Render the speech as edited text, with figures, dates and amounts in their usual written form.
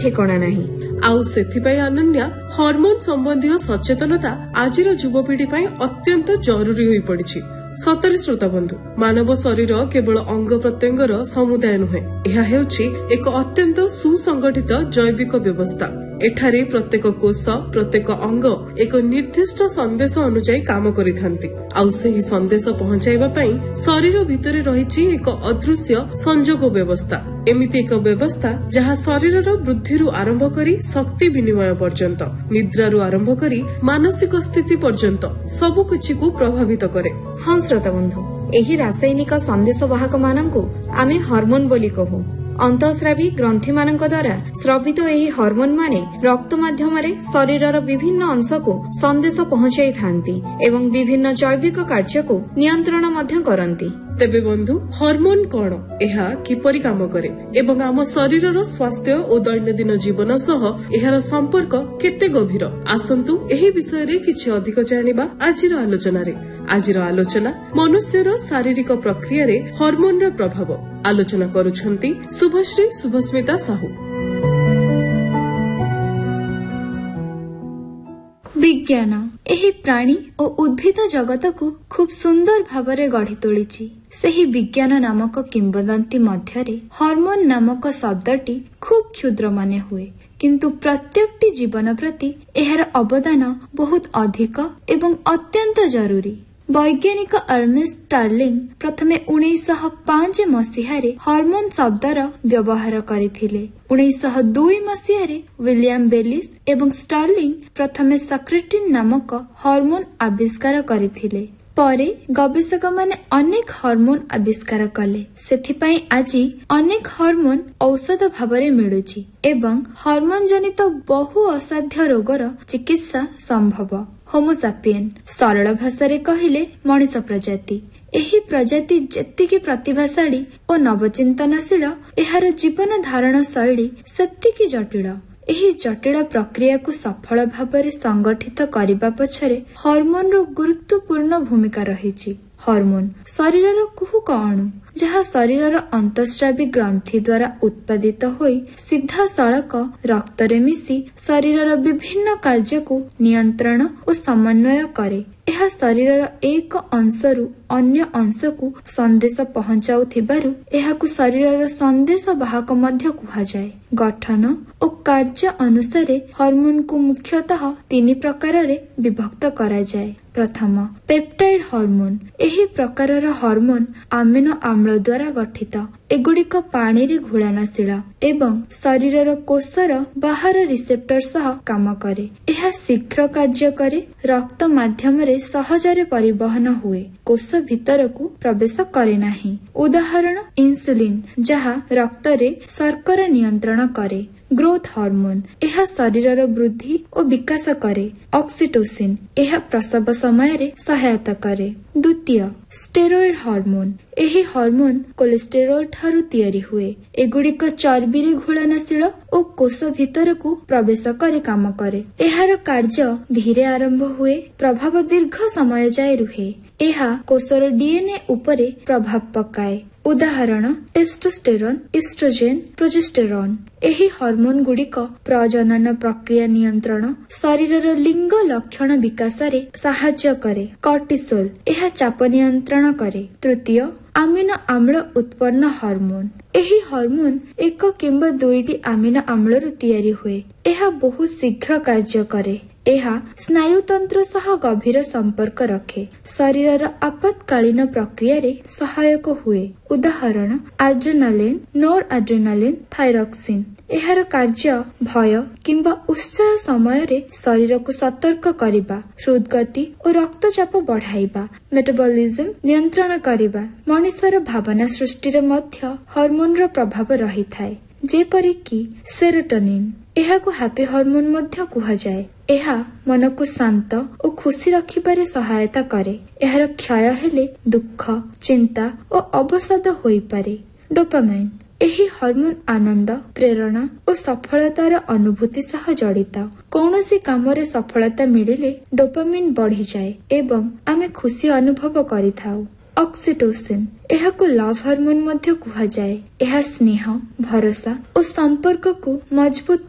ठेकणा नाही। आउ सेथिपाई अनन्या हॉर्मोन संबंधी सचेतनता आजिर युवपीढ़ी अत्यंत जरूरी होई पड़िछि। सतरे श्रोता बंधु, मानव शरीर केवल अंग प्रत्यंगर समुदाय नुहे, यह हेउछि एक अत्यंत सुसंगठित जैविक व्यवस्था। एठारे प्रत्येक कोष प्रत्येक अंग एक निर्दिष्ट संदेश अनुଯାयी काम करिथांती। आउ सेही संदेश पहुंचाइबा पई शरीर भितरे रहिछि एक अदृश्य संजोग व्यवस्था। एमिति एक व्यवस्था जहाँ शरीरर वृद्धिरु आरंभ करी शक्ति विनिमय पर्यंत, निद्रारु आरंभ करी मानसिक स्थिति पर्यंत सबु किछि को प्रभावित करे। हाँ श्रोता बंधु, एही रासायनिक संदेश वाहक मानंकु आमे हार्मोन बोली कहू। अंतःस्रावी ग्रंथि मानक द्वारा स्रवित एही हार्मोन माने रक्त माध्यमरे शरीरर विभिन्न अंश को संदेश पहुंचाई थांती एवं विभिन्न जैविक कार्य को नियंत्रण मध्य करंती। तेबे बंधु, हार्मोन कौन, एहा किपरि काम करे एवं आम शरीरर स्वास्थ्य और दैनंदिन जीवन सह एहार संपर्क केते गभीर, आसंतु एही विषय रे किछि अधिक जानिबा आजिर आलोचना रे। आजिर आलोचना मनुष्यर शारीरिक प्रक्रिया रे हार्मोन र प्रभाव। आलोचना करूछंती शुभश्री शुभस्मिता साहू। विज्ञान एही प्राणी और उद्भिद जगत को खूब सुंदर भावरे गढ़ी तोलिछि। सेही विज्ञान नामक किंवदंती मध्यरे हार्मोन नामक शब्दटी खूब क्षुद्र माने हुए, किंतु प्रत्येकटी जीवन प्रति एहार अवदान बहुत अधिक एवं अत्यंत जरूरी। वैज्ञानिक अर्नेस्ट स्टार्लिंग प्रथमे 1905 मसीहारे हार्मोन शब्दर व्यवहार करथिले। 1902 मसीहारे विलियम बेलिस एवं स्टार्लिंग प्रथमे सक्रेटिन नामक हार्मोन आविष्कार करथिले। परे गवेषक माने अनेक हार्मोन आविष्कार कले। सेथिपाई आजी अनेक हार्मोन औषध भावरे मिलुछि एवं हार्मोन जनित बहु असाध्य रोगर चिकित्सा संभव। होमोसापियन सरल भाषा कहिले मनिष प्रजाति। एही प्रजाति जेतिकी प्रतिभाशाली और नवचिंतनशील, एहार जीवन धारण शैली सेतिकी जटिल। एही जटिल प्रक्रिया को सफल भावरे संगठित करिबा पछरे हार्मोन रो गुरुत्वपूर्ण भूमिका रहिछि। हार्मोन शरीरर कुहुक अणु जहाँ शरीरर अंतःस्रावी ग्रंथि द्वारा उत्पादित होई सीधा सड़क रक्तरे मिसी शरीरर विभिन्न कार्य को नियंत्रण और समन्वय करे। यह शरीरर एक अंशरु अन्य अंश को संदेश पहुंचाउथिबारु एहाकु शरीरर संदेश वाहक मध्य कुहाजाए। गठन और कार्य अनुसारे हार्मोन को मुख्यतः 3 प्रकार रे विभक्त करा जाए। प्रथम पेप्टाइड हार्मोन। एही प्रकारर हार्मोन अमीनो आम्ल द्वारा गठित। एगुड़िक पानी रे घुलनशील एवं शरीरर कोषर बाहर रिसेप्टर सह काम करे। यह शीघ्र कार्य करे, रक्त माध्यम रे सहजरे परिवहन हुए, कोष भीतर को प्रवेश करे नाही। उदाहरण इंसुलिन जहाँ रक्त रे शर्करा नियंत्रण करे। ग्रोथ हार्मोन यह शरीरर वृद्धि और विकास करे। ऑक्सीटोसिन यह प्रसव समय रे सहायता करे। द्वितीय स्टेरॉइड हार्मोन। एही हार्मोन कोलेस्टेरोल ठारू तैयारी हुए। एगुड़िक चर्बी रे घुलनशील और कोष भीतर को प्रवेश करे काम करे। एहार कार्य धीरे आरंभ हुए, प्रभाव दीर्घ समय जाए रुहे। यह कोषर डीएनए उपरे प्रभाव पकाए। उदाहरण टेस्टोस्टेरोन, इस्ट्रोजेन, प्रोजेस्टेरोन। एही हार्मोन गुड़िक प्रजनन प्रक्रिया नियंत्रण, शरीरर लिंग लक्षण विकास रे साहाय्य करे। कॉर्टिसोल यह चाप नियंत्रण करे। तृतीय अमीनो आम्ल उत्पन्न हार्मोन। एही हार्मोन 1 किंबा 2टी अमीनो आम्ल तैयारी हुए। यह बहुत शीघ्र कार्य करे। यह स्नायुतंत्र सह गभीर संपर्क रखे। शरीरर आपातकालीन प्रक्रिया रे सहायक हुए। उदाहरण एड्रेनालिन, नोर एड्रेनालिन, थायरॉक्सिन। एहार कार्य भय किंबा उत्साह समय रे शरीर को सतर्क करिबा, हृदगति और रक्तचाप बढ़ाइबा, मेटाबॉलिज्म नियंत्रण करिबा। मनुष्यर भावना सृष्टि रे मध्य हार्मोन रो प्रभाव रही थाए, जेपरि कि सेरोटोनिन। एहाकु हैप्पी हार्मोन मध्य कुहा जाए। एहा मन को शांत और खुशी रखिबारे सहायता करे। एहार क्षय हेले दुख, चिंता और अवसाद होई पारे। डोपामाइन एही हार्मोन आनंद, प्रेरणा और सफलतार अनुभूति सह जड़ित। कौनसी कामरे सफलता मिलिले डोपामाइन बढ़ी जाए एवं आमे खुशी अनुभव करिथाउ। ऑक्सीटोसिन एहाकु लव हार्मोन मध्य कुहा जाए। एहा स्नेह, भरोसा और संपर्क को मजबूत